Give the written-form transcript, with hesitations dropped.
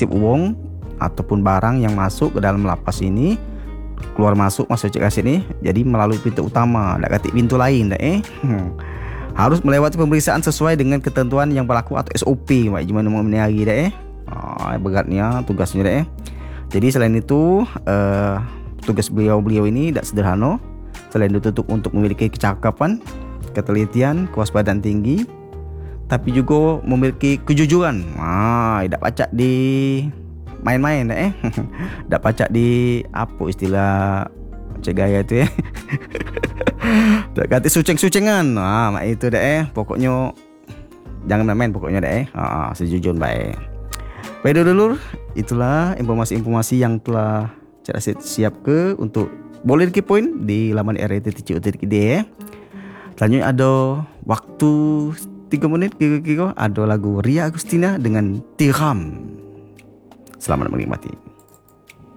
setiap wong ataupun barang yang masuk ke dalam lapas ini, keluar masuk cek kasih ni, jadi melalui pintu utama, tak katik pintu lain dah harus melewati pemeriksaan sesuai dengan ketentuan yang berlaku atau SOP mak gimana mau hari dah beratnya tugasnya dah Jadi selain itu tugas beliau ini tak sederhana. Selain itu untuk memiliki kecakapan, ketelitian, kewaspadaan tinggi, tapi juga memiliki kejujuran. Tak pacak di main-main tak pacak di apa istilah cek gaya tu tak kata suceng-sucengan. Mak itu dah pokoknya jangan main-main pokoknya dah sejujur baik. Baik dulu, itulah informasi-informasi yang telah saya siap ke untuk boleh kepoin di laman RAT.co.id. Selanjutnya ada waktu 3 menit kira-kira ada lagu Ria Agustina dengan Tiram. Selamat menikmati.